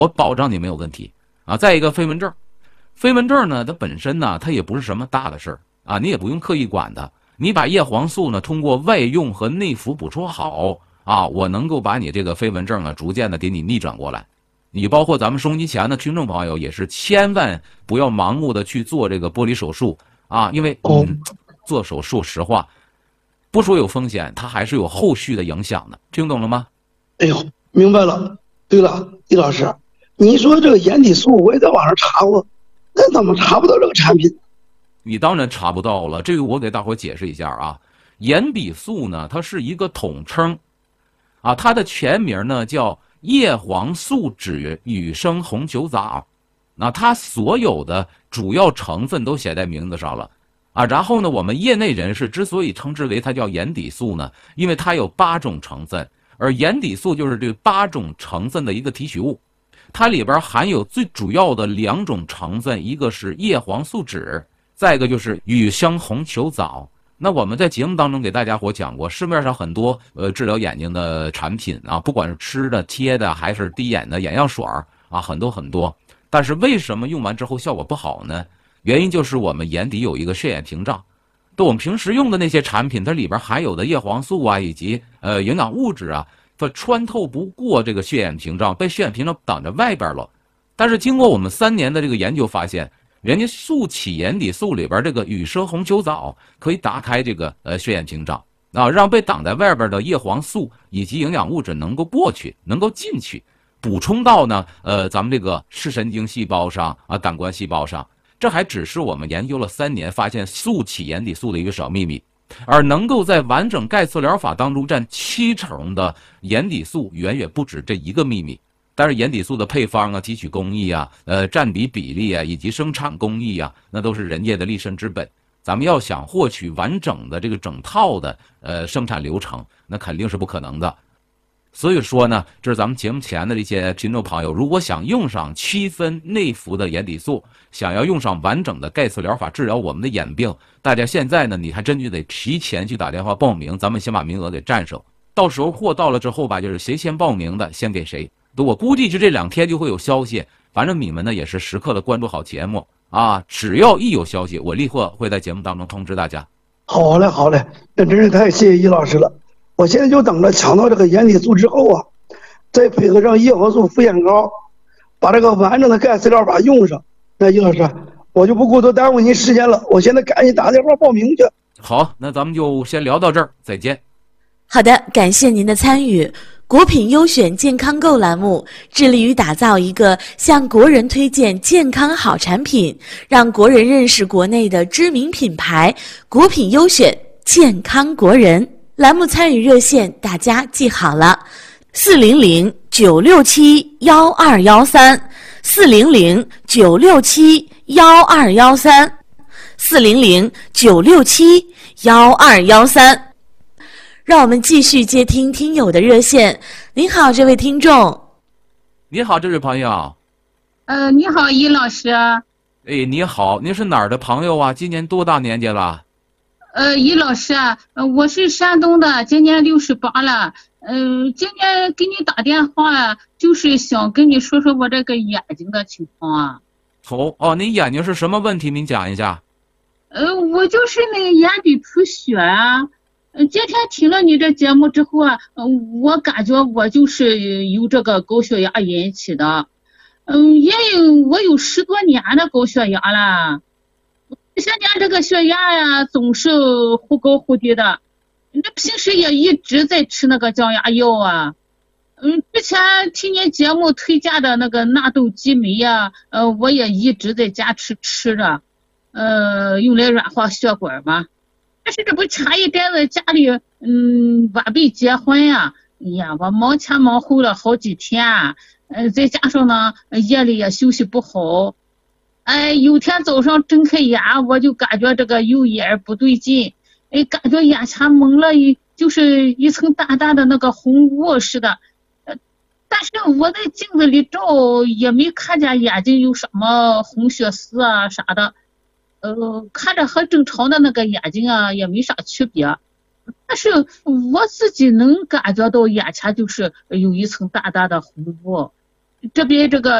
我保障你没有问题啊。再一个飞蚊症，飞蚊症呢，它本身呢，它也不是什么大的事儿啊，你也不用刻意管它。你把叶黄素呢通过外用和内服补充好啊，我能够把你这个飞蚊症啊逐渐的给你逆转过来。你包括咱们收音机前的听众朋友也是千万不要盲目的去做这个玻璃手术啊，因为做手术实话不说有风险，它还是有后续的影响的，听懂了吗？ 哎呦，明白了。对了，李老师，你说这个眼底素我也在网上查过，那怎么查不到这个产品？ 你当然查不到了，这个我给大伙解释一下啊。眼底素呢，它是一个统称啊，它的全名呢叫叶黄素酯与生红球藻，那它所有的主要成分都写在名字上了啊。然后呢，我们业内人士之所以称之为它叫眼底素呢，因为它有8种成分，而眼底素就是这8种成分的一个提取物，它里边含有最主要的2种成分，一个是叶黄素酯，再一个就是与生红球藻。那我们在节目当中给大家伙讲过，市面上很多治疗眼睛的产品啊，不管是吃的、贴的还是滴眼的眼药水啊，很多很多。但是为什么用完之后效果不好呢？原因就是我们眼底有一个血眼屏障。对我们平时用的那些产品，它里边含有的叶黄素啊，以及营养物质啊，它穿透不过这个血眼屏障，被血眼屏障挡在外边了。但是经过我们3年的这个研究发现，人家速起眼底素里边这个与生红球藻可以打开这个血眼屏障啊，让被挡在外边的叶黄素以及营养物质能够过去，能够进去，补充到呢咱们这个视神经细胞上啊，感官细胞上。这还只是我们研究了3年发现速起眼底素的一个小秘密，而能够在完整钙次疗法当中占70%的眼底素远远不止这一个秘密。但是眼底素的配方啊、提取工艺啊、占比比例啊以及生产工艺啊，那都是人家的立身之本。咱们要想获取完整的这个整套的生产流程，那肯定是不可能的。所以说呢，这是咱们节目前的这些听众朋友，如果想用上区分内服的眼底素，想要用上完整的钙次疗法治疗我们的眼病，大家现在呢，你还真就得提前去打电话报名，咱们先把名额给占上。到时候货到了之后吧，就是谁先报名的先给谁。我估计就这2天就会有消息，反正你们呢也是时刻的关注好节目啊，只要一有消息，我立刻会在节目当中通知大家。 好嘞，好嘞，这真是太谢谢易老师了。我现在就等着抢到这个眼底素之后啊，再配合上叶黄素复眼膏，把这个完整的钙饲料法用上。那易老师，我就不过多耽误您时间了，我现在赶紧打电话报名去。 好，那咱们就先聊到这儿，再见。 好的，感谢您的参与。国品优选健康购栏目致力于打造一个向国人推荐健康好产品，让国人认识国内的知名品牌国品优选健康国人。栏目参与热线大家记好了，400-967-1213，400-967-1213。让我们继续接听听友的热线。您好，这位听众。 你好，这位朋友。 你好，易老师。 哎，你好，您是哪儿的朋友啊？今年多大年纪了？ 易老师，我是山东的，今年68了。今年给你打电话，就是想跟你说说我这个眼睛的情况啊。 哦，您眼睛是什么问题？您讲一下。 我就是那个眼底出血啊。今天听了你这节目之后啊，我感觉我就是有这个高血压引起的。我有10多年的高血压了。这些年这个血压呀，总是忽高忽低的。那平时也一直在吃那个降压药啊。之前听你节目推荐的那个纳豆激酶呀，我也一直在家吃着，用来软化血管嘛。但是这不前一阵子家里晚辈结婚呀，哎呀，我忙前忙后了好几天，再加上呢夜里也休息不好，有天早上睁开眼，我就感觉这个右眼不对劲，感觉眼前蒙了就是一层淡淡的那个红雾似的，但是我在镜子里照也没看见眼睛有什么红血丝啊啥的。看着和正常的那个眼睛啊也没啥区别，但是我自己能感觉到眼前就是有一层淡淡的红雾。 这边这个